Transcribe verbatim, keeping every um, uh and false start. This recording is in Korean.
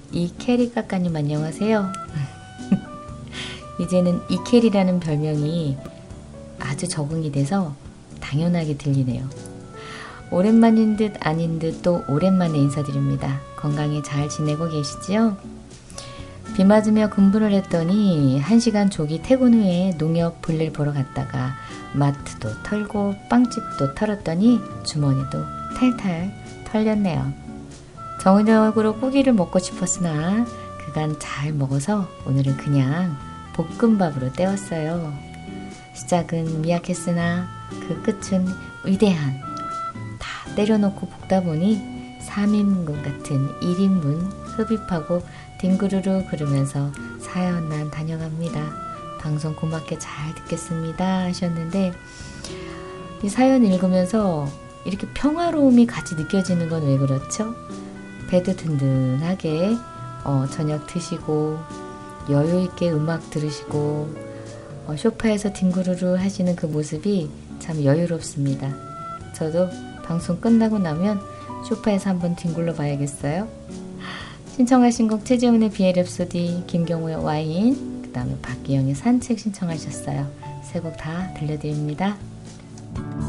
이캐리 까까님 안녕하세요. 이제는 이캐리라는 별명이 아주 적응이 돼서 당연하게 들리네요. 오랜만인 듯 아닌 듯 또 오랜만에 인사드립니다. 건강히 잘 지내고 계시지요? 비 맞으며 근무를 했더니 한 시간 조기 퇴근 후에 농협 볼일 보러 갔다가 마트도 털고 빵집도 털었더니 주머니도 탈탈 털렸네요. 저녁으로 고기를 먹고 싶었으나 그간 잘 먹어서 오늘은 그냥 볶음밥으로 때웠어요. 시작은 미약했으나 그 끝은 위대한. 다 때려놓고 볶다 보니 삼 인분 같은 일 인분 흡입하고 뒹구르르 그러면서 사연난 다녀갑니다. 방송 고맙게 잘 듣겠습니다 하셨는데, 이 사연 읽으면서 이렇게 평화로움이 같이 느껴지는 건 왜 그렇죠? 배도 든든하게 어, 저녁 드시고 여유있게 음악 들으시고 어, 소파에서 뒹구르르 하시는 그 모습이 참 여유롭습니다. 저도 방송 끝나고 나면 소파에서 한번 뒹굴러 봐야겠어요. 신청하신 곡 최재훈의 비의 랩소디, 김경호의 와인, 그 다음에 박기영의 산책 신청하셨어요. 세 곡 다 들려드립니다.